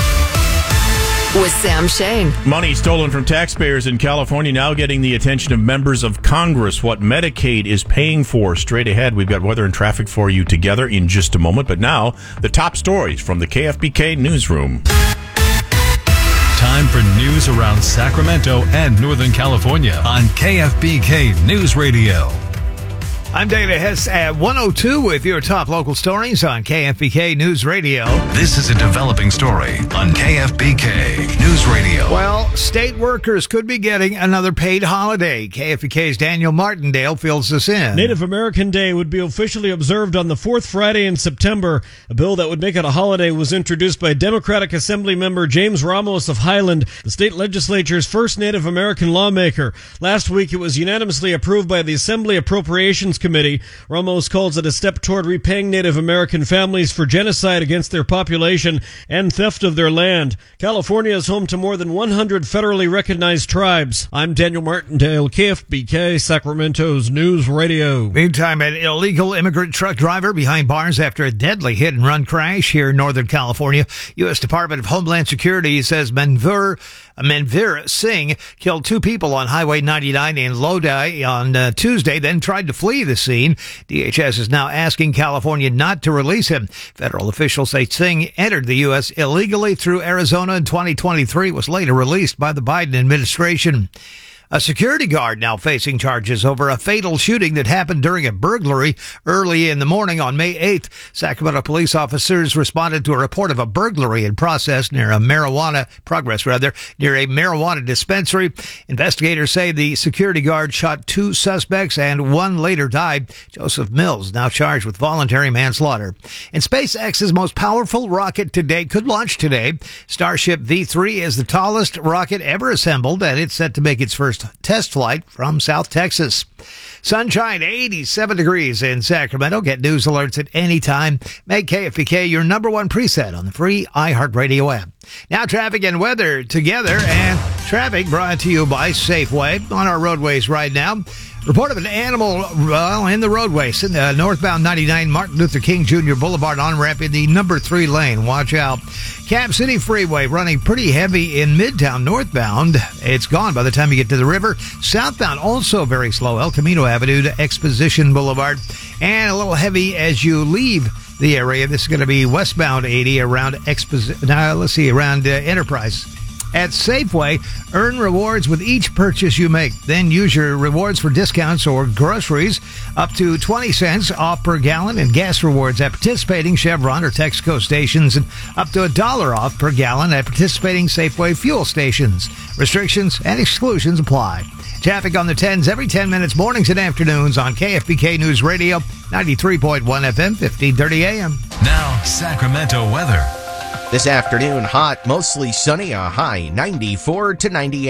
with Sam Shane. Money stolen from taxpayers in California now getting the attention of members of Congress. What Medicaid is paying for. Straight ahead, we've got weather and traffic for you together in just a moment. But now, the top stories from the K F B K newsroom. Time for news around Sacramento and Northern California on K F B K News Radio. I'm David Hess at one oh two with your top local stories on K F B K News Radio. This is a developing story on K F B K News Radio. Well, state workers could be getting another paid holiday. K F B K's Daniel Martindale fills this in. Native American Day would be officially observed on the fourth Friday in September. A bill that would make it a holiday was introduced by Democratic Assembly member James Ramos of Highland, the state legislature's first Native American lawmaker. Last week, it was unanimously approved by the Assembly Appropriations Committee. Ramos calls it a step toward repaying Native American families for genocide against their population and theft of their land. California is home to more than one hundred federally recognized tribes. I'm Daniel Martindale, K F B K, Sacramento's News Radio. Meantime, an illegal immigrant truck driver behind bars after a deadly hit-and-run crash here in Northern California. U S Department of Homeland Security says Manvir Manvir Singh killed two people on Highway ninety-nine in Lodi on uh, Tuesday, then tried to flee the scene. D H S is now asking California not to release him. Federal officials say Singh entered the U S illegally through Arizona in twenty twenty-three, was later released by the Biden administration. A security guard now facing charges over a fatal shooting that happened during a burglary early in the morning on May eighth. Sacramento police officers responded to a report of a burglary in process near a marijuana, progress rather, near a marijuana dispensary. Investigators say the security guard shot two suspects and one later died. Joseph Mills, now charged with voluntary manslaughter. And SpaceX's most powerful rocket to date could launch today. Starship V three is the tallest rocket ever assembled, and it's set to make its first test flight from South Texas. Sunshine, eighty-seven degrees in Sacramento. Get news alerts at any time. Make K F B K your number one preset on the free iHeartRadio app. Now traffic and weather together, and traffic brought to you by Safeway on our roadways right now. Report of an animal well, in the roadways in the northbound ninety-nine Martin Luther King Junior Boulevard on-ramp in the number three lane. Watch out. Cap City Freeway running pretty heavy in Midtown northbound. It's gone by the time you get to the river. Southbound also very slow. El Camino Avenue to Exposition Boulevard. And a little heavy as you leave the area. This is going to be westbound eighty around Exposition. Now, let's see, around uh, Enterprise. At Safeway, earn rewards with each purchase you make. Then use your rewards for discounts or groceries up to twenty cents off per gallon, and gas rewards at participating Chevron or Texaco stations, and up to a dollar off per gallon at participating Safeway fuel stations. Restrictions and exclusions apply. Traffic on the tens every ten minutes, mornings and afternoons on K F B K News Radio, ninety-three point one F M, fifteen thirty A M. Now, Sacramento weather. This afternoon, hot, mostly sunny, a high ninety-four to ninety-eight.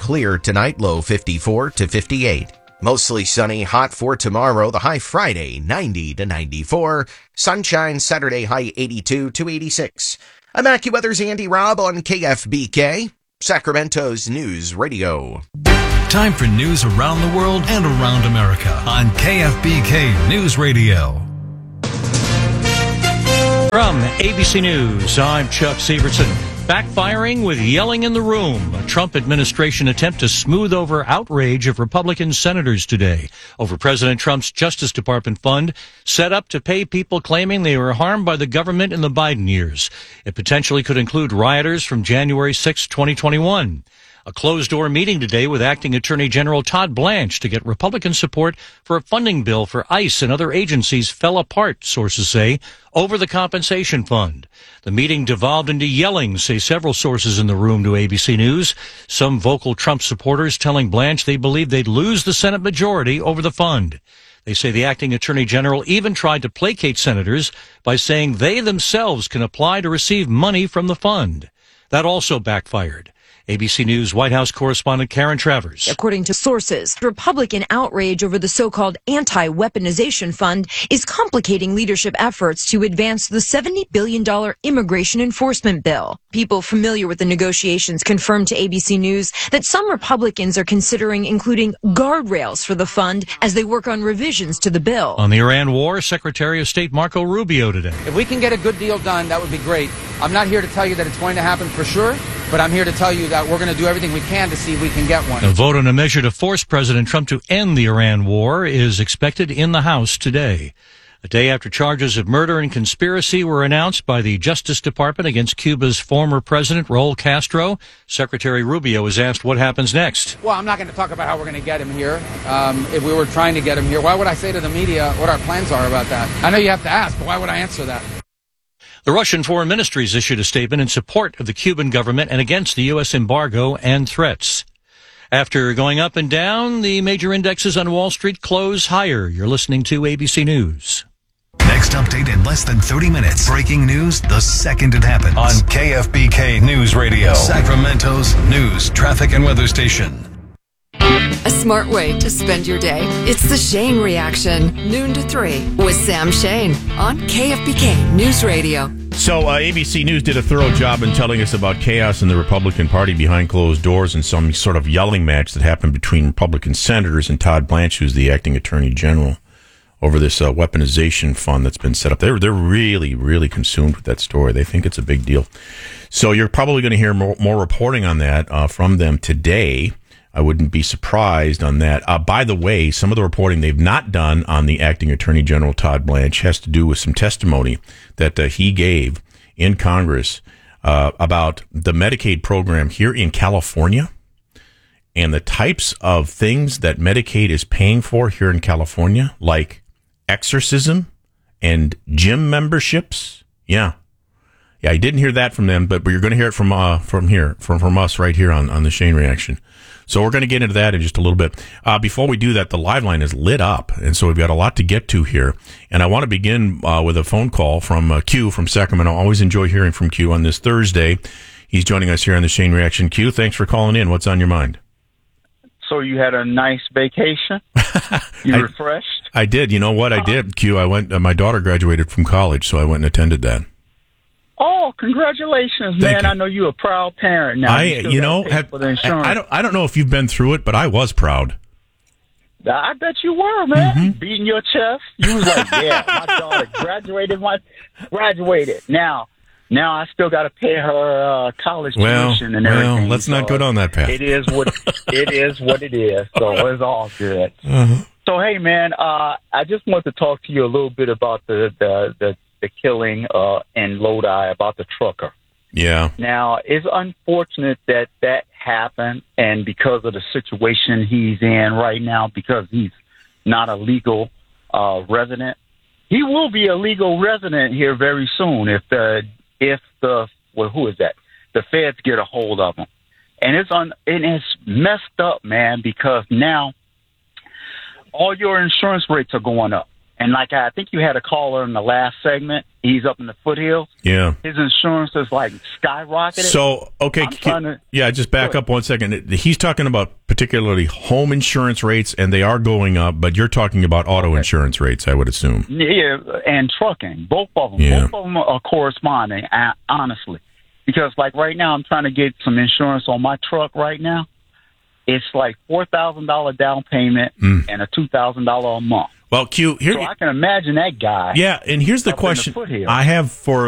clear tonight, low fifty-four to fifty-eight. Mostly sunny, hot for tomorrow, the high Friday, ninety to ninety-four. Sunshine Saturday, high eighty-two to eighty-six. I'm AccuWeather's Andy Robb on K F B K, Sacramento's News Radio. Time for news around the world and around America on K F B K News Radio. From A B C News, I'm Chuck Severson. Backfiring with yelling in the room. A Trump administration attempt to smooth over outrage of Republican senators today over President Trump's Justice Department fund set up to pay people claiming they were harmed by the government in the Biden years. It potentially could include rioters from January sixth, twenty twenty-one. A closed-door meeting today with Acting Attorney General Todd Blanche to get Republican support for a funding bill for ICE and other agencies fell apart, sources say, over the compensation fund. The meeting devolved into yelling, say several sources in the room to A B C News. Some vocal Trump supporters telling Blanche they believe they'd lose the Senate majority over the fund. They say the acting attorney general even tried to placate senators by saying they themselves can apply to receive money from the fund. That also backfired. A B C News White House correspondent Karen Travers. According to sources, Republican outrage over the so-called anti-weaponization fund is complicating leadership efforts to advance the seventy billion dollars immigration enforcement bill. People familiar with the negotiations confirmed to A B C News that some Republicans are considering including guardrails for the fund as they work on revisions to the bill. On the Iran war, Secretary of State Marco Rubio today. If we can get a good deal done, that would be great. I'm not here to tell you that it's going to happen for sure, but I'm here to tell you that we're going to do everything we can to see if we can get one. A vote on a measure to force President Trump to end the Iran war is expected in the House today. A day after charges of murder and conspiracy were announced by the Justice Department against Cuba's former president, Raul Castro, Secretary Rubio was asked what happens next. Well, I'm not going to talk about how we're going to get him here. Um, if we were trying to get him here, why would I say to the media what our plans are about that? I know you have to ask, but why would I answer that? The Russian Foreign Ministry has issued a statement in support of the Cuban government and against the U S embargo and threats. After going up and down, the major indexes on Wall Street close higher. You're listening to A B C News. Next update in less than thirty minutes. Breaking news the second it happens. On K F B K News Radio, Sacramento's news, traffic, and weather station. A smart way to spend your day. It's the Shane Reaction, noon to three, with Sam Shane on K F B K News Radio. So uh, A B C News did a thorough job in telling us about chaos in the Republican Party behind closed doors and some sort of yelling match that happened between Republican senators and Todd Blanche, who's the acting attorney general, over this uh, weaponization fund that's been set up. They're, they're really, really consumed with that story. They think it's a big deal. So you're probably going to hear more, more reporting on that uh, from them today. I wouldn't be surprised on that. Uh, by the way, some of the reporting they've not done on the acting attorney general, Todd Blanche, has to do with some testimony that uh, he gave in Congress uh, about the Medicaid program here in California and the types of things that Medicaid is paying for here in California, like exorcism and gym memberships. Yeah. Yeah, I didn't hear that from them, but you're going to hear it from uh, from here, from, from us right here on, on the Shane Reaction. So we're going to get into that in just a little bit. Uh, before we do that, the live line is lit up, and so we've got a lot to get to here. And I want to begin uh, with a phone call from uh, Q from Sacramento. Always enjoy hearing from Q on this Thursday. He's joining us here on the Shane Reaction. Q, thanks for calling in. What's on your mind? So you had a nice vacation? You I, refreshed? I did. You know what I did, Q? I went. Uh, my daughter graduated from college, so I went and attended that. Oh, congratulations, Thank man! you. I know you're a proud parent now. I, you, you know, have, for the insurance. I, I don't. I don't know if you've been through it, but I was proud. I bet you were, man. Mm-hmm. Beating your chest. You was like, "Yeah, my daughter graduated. My graduated. Now, now I still got to pay her uh, college well, tuition and well, everything." let's so not go down that path. It is what it is. What it is. So it's all good. Uh-huh. So hey, man, uh, I just want to talk to you a little bit about the the the. the killing uh, in Lodi about the trucker. Yeah. Now, it's unfortunate that that happened, and because of the situation he's in right now, because he's not a legal uh, resident, he will be a legal resident here very soon if the if the well, who is that? The feds get a hold of him, and it's on and it's messed up, man, because now all your insurance rates are going up. And like I think you had a caller in the last segment. He's up in the foothills. Yeah. His insurance is like skyrocketed. So, okay. I'm trying to- yeah, just back up one second. He's talking about particularly home insurance rates, and they are going up, but you're talking about auto Okay. insurance rates, I would assume. Yeah, and trucking. Both of them. Yeah. Both of them are corresponding, uh, honestly. Because like right now, I'm trying to get some insurance on my truck right now. It's like four thousand dollars down payment Mm. and a two thousand dollars a month. Well, Q, here. So I can imagine that guy. Yeah, and here's the up in the question foothills. I have for